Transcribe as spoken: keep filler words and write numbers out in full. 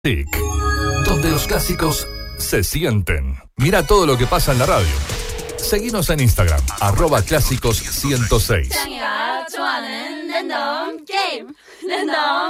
Tic, donde los clásicos se sienten. Mira todo lo que pasa en la radio. Seguinos en Instagram, arroba clásicos ciento seis.